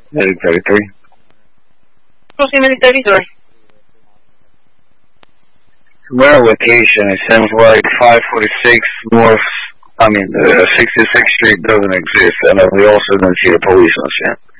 Medic 33. Closing Medic 33. Where location? It seems like 546 North, 66th Street doesn't exist, and we also don't see the police on scene.